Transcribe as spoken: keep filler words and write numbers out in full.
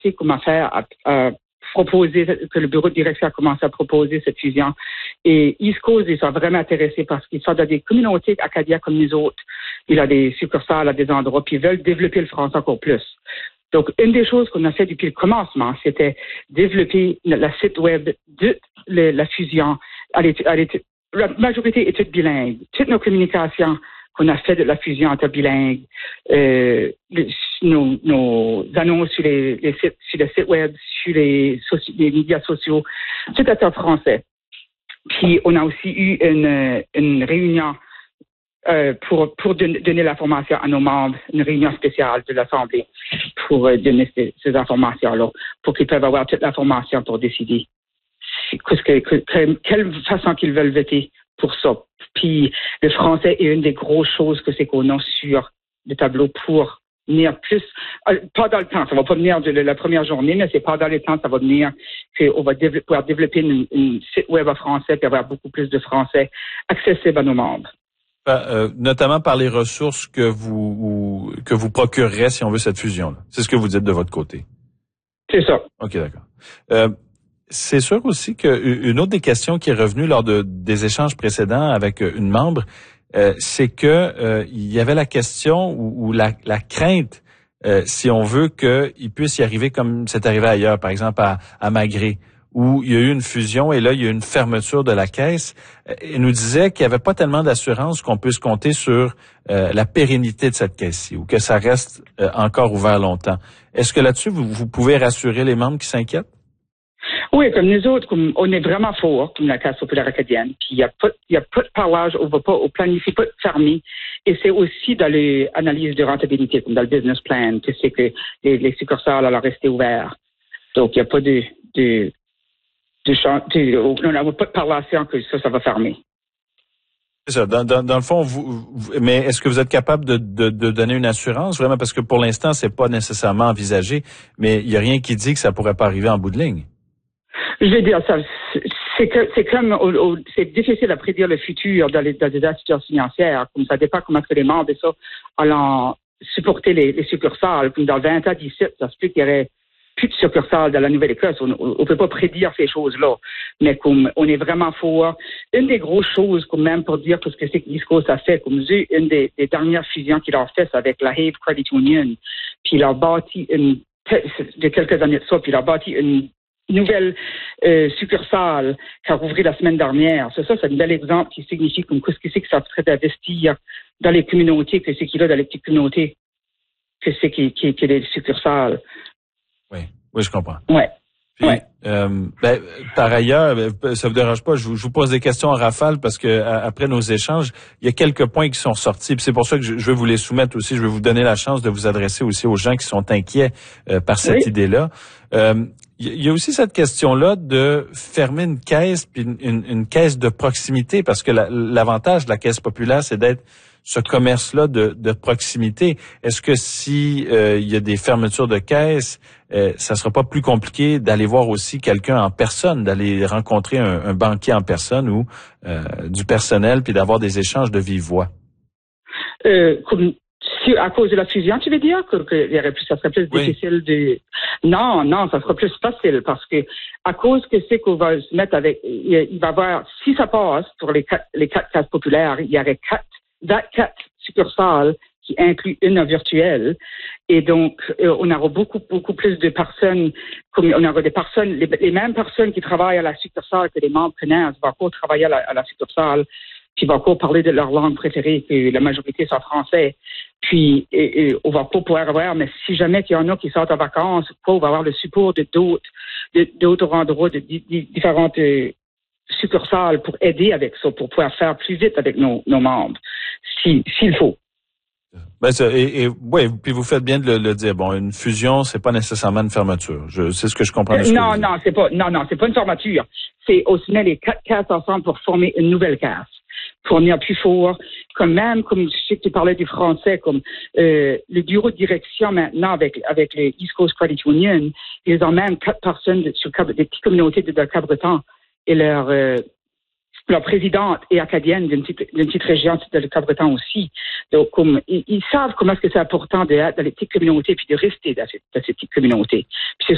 commencé comme à faire, à, à proposer, que le bureau de direction a commencé à proposer cette fusion. Et East Coast, ils sont vraiment intéressés parce qu'ils sont dans des communautés acadiennes comme nous autres. Il y a des succursales à des endroits, puis ils veulent développer le français encore plus. Donc, une des choses qu'on a fait depuis le commencement, c'était développer le site web de le, la fusion. Elle est, elle est, la majorité est toute bilingue. Toutes nos communications qu'on a fait de la fusion étaient bilingues. Euh, nos, nos annonces sur les, les sites, sur le site web, sur les, soci, les médias sociaux, tout est en français. Puis, on a aussi eu une, une réunion Euh, pour pour don- donner l'information à nos membres, une réunion spéciale de l'Assemblée pour euh, donner ces, ces informations-là, pour qu'ils peuvent avoir toute l'information pour décider qu'est-ce que, que, que, quelle façon qu'ils veulent voter pour ça. Puis le français est une des grosses choses que c'est qu'on a sur le tableau pour venir plus, euh, pas dans le temps, ça va pas venir de la première journée, mais c'est pas dans le temps, ça va venir qu'on va développer, pouvoir développer une, une site web en français et avoir beaucoup plus de français accessible à nos membres. Euh, notamment par les ressources que vous ou, que vous procurerez si on veut cette fusion. C'est ce que vous dites de votre côté. C'est ça. OK, d'accord. Euh, c'est sûr aussi qu'une autre des questions qui est revenue lors de, des échanges précédents avec une membre, euh, c'est que euh, il y avait la question ou, ou la, la crainte, euh, si on veut qu'il puisse y arriver comme c'est arrivé ailleurs, par exemple à, à Magré, où il y a eu une fusion et là, il y a eu une fermeture de la caisse. Il nous disait qu'il n'y avait pas tellement d'assurance qu'on puisse compter sur euh, la pérennité de cette caisse-ci ou que ça reste euh, encore ouvert longtemps. Est-ce que là-dessus, vous, vous pouvez rassurer les membres qui s'inquiètent? Oui, comme nous autres, comme on est vraiment fort, comme la Caisse populaire acadienne, puis il n'y a pas, il y a pas de parlage, on va pas, on planifie pas de fermer. Et c'est aussi dans les analyses de rentabilité, comme dans le business plan, que c'est que les, les succursales allaient rester ouverts. Donc, il n'y a pas de, de De champ, de, on n'a pas de parlation que ça, ça va fermer. C'est ça. Dans, dans, dans le fond, vous, vous, mais est-ce que vous êtes capable de, de, de donner une assurance vraiment parce que pour l'instant, c'est pas nécessairement envisagé, mais il y a rien qui dit que ça pourrait pas arriver en bout de ligne. Je vais dire ça, c'est que c'est comme au, au, c'est difficile à prédire le futur dans les, dans les institutions financières. Comme ça dépend comment que les membres et ça allant supporter les, les succursales. Comme dans vingt ans d'ici, ça se peut qu'il y aurait plus de succursales dans la Nouvelle-Écosse. On ne peut pas prédire ces choses-là. Mais comme on est vraiment fort, une des grosses choses, comme même pour dire tout ce que c'est que l'East Coast a fait, comme j'ai une des, des dernières fusions qu'il a fait, c'est avec la Have Credit Union. Puis il a bâti une, de quelques années de ça, puis il a bâti une nouvelle euh, succursale qui a rouvert la semaine dernière. C'est ça, c'est un bel exemple qui signifie comme qu'est-ce que c'est que ça serait d'investir dans les communautés, que c'est qu'il a dans les petites communautés, que c'est qu'il qui, qui est des succursales. Oui, oui, je comprends. Ouais. Puis, ouais. euh, ben, par ailleurs, ça vous dérange pas, je vous, je vous pose des questions en rafale parce que après nos échanges, il y a quelques points qui sont sortis. Puis c'est pour ça que je, je vais vous les soumettre aussi. Je vais vous donner la chance de vous adresser aussi aux gens qui sont inquiets euh, par cette oui. idée-là. Euh, il y a aussi cette question-là de fermer une caisse puis une, une, une caisse de proximité parce que la, l'avantage de la caisse populaire, c'est d'être ce commerce-là de, de proximité. Est-ce que si euh, il y a des fermetures de caisses, euh, ça sera pas plus compliqué d'aller voir aussi quelqu'un en personne, d'aller rencontrer un, un banquier en personne ou euh, du personnel, puis d'avoir des échanges de vive voix? Euh, comme, si, à cause de la fusion, tu veux dire que, que ça serait plus oui. difficile de... Non, non, ça sera plus facile parce que à cause que c'est qu'on va se mettre avec... Il va y avoir... Si ça passe pour les quatre, les quatre caisses populaires, il y aurait quatre quatre succursales qui incluent une virtuelle. Et donc, euh, on aura beaucoup, beaucoup plus de personnes, comme on aura des personnes, les, les mêmes personnes qui travaillent à la succursale que les membres connaissent, vont encore travailler à la, à la succursale, puis vont encore parler de leur langue préférée, que la majorité sont français. Puis, et, et, on va pas pouvoir avoir, mais si jamais il y en a qui sortent en vacances, on va avoir le support de d'autres, de, d'autres endroits, de, de, de différentes euh, succursales pour aider avec ça, pour pouvoir faire plus vite avec nos, nos membres, si, s'il faut. Ben, ça, et, et ouais, puis vous faites bien de le, le dire. Bon, une fusion, c'est pas nécessairement une fermeture. Je, c'est ce que je comprends. De ce non, que vous non, c'est pas, non, non, c'est pas une fermeture. C'est aussi mettre les quatre caisses ensemble pour former une nouvelle caisse, pour venir plus fort. Comme même, comme je sais que tu parlais du français, comme euh, le bureau de direction maintenant avec avec le East Coast Credit Union, ils ont même quatre personnes de, sur des petites communautés de, de Cabreton et leur euh, leur présidente est acadienne d'une petite, d'une petite région de le Cabreton aussi. Donc, comme, ils, ils savent comment est-ce que c'est important d'être dans les petites communautés puis de rester dans ces, dans ces petites communautés. Puis c'est